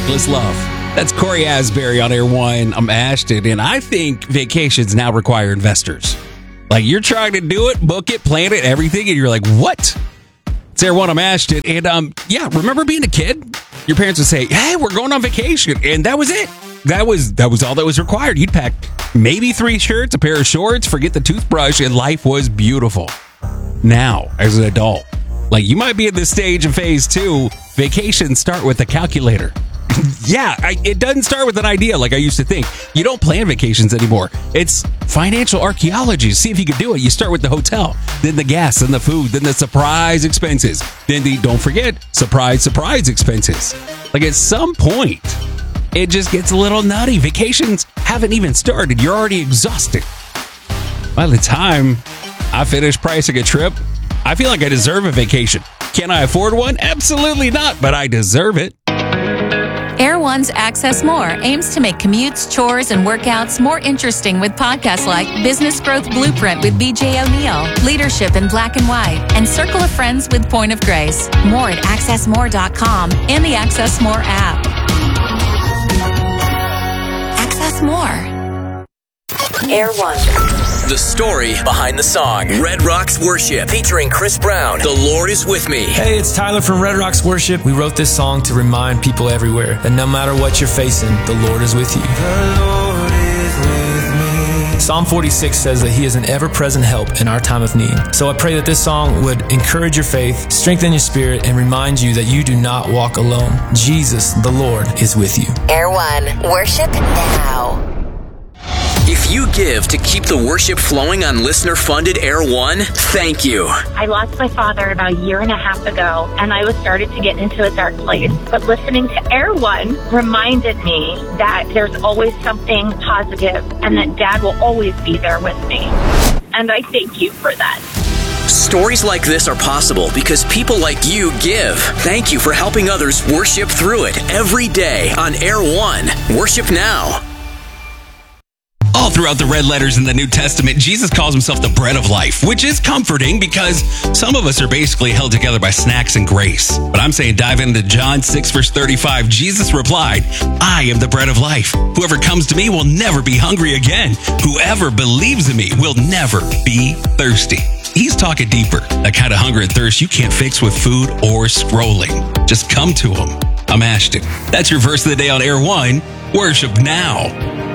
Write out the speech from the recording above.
Reckless Love. That's Corey Asbury on Air One. I'm Ashton, and I think vacations now require investors. Like, you're trying to do it, book it, plan it, everything, and you're like, what? It's Air One, I'm Ashton. And remember being a kid? Your parents would say, hey, we're going on vacation. And that was it. That was all that was required. You'd pack maybe 3 shirts, a pair of shorts, forget the toothbrush, and life was beautiful. Now, as an adult, like, you might be at this stage of phase 2. Vacations start with a calculator. It doesn't start with an idea like I used to think. You don't plan vacations anymore. It's financial archaeology. See if you can do it. You start with the hotel, then the gas, then the food, then the surprise expenses, then don't forget, surprise expenses. Like, at some point, it just gets a little nutty. Vacations haven't even started. You're already exhausted. By the time I finish pricing a trip, I feel like I deserve a vacation. Can I afford one? Absolutely not, but I deserve it. Air One's Access More aims to make commutes, chores, and workouts more interesting with podcasts like Business Growth Blueprint with BJ O'Neill, Leadership in Black and White, and Circle of Friends with Point of Grace. More at accessmore.com and the Access More app. Access More. Air One. The story behind the song. Red Rocks Worship, featuring Chris Brown. The Lord is with me. Hey, it's Tyler from Red Rocks Worship. We wrote this song to remind people everywhere that no matter what you're facing, the Lord is with you. The Lord is with me. Psalm 46 says that He is an ever-present help in our time of need. So I pray that this song would encourage your faith, strengthen your spirit, and remind you that you do not walk alone. Jesus, the Lord, is with you. Air One. Worship now. If you give to keep the worship flowing on listener-funded Air One, thank you. I lost my father about a year and a half ago, and I was started to get into a dark place. But listening to Air One reminded me that there's always something positive and that Dad will always be there with me. And I thank you for that. Stories like this are possible because people like you give. Thank you for helping others worship through it every day on Air One. Worship now. All throughout the red letters in the New Testament, Jesus calls himself the bread of life, which is comforting because some of us are basically held together by snacks and grace. But I'm saying dive into John 6, verse 35. Jesus replied, I am the bread of life. Whoever comes to me will never be hungry again. Whoever believes in me will never be thirsty. He's talking deeper. That kind of hunger and thirst you can't fix with food or scrolling. Just come to him. I'm Ashton. That's your verse of the day on Air One. Worship now.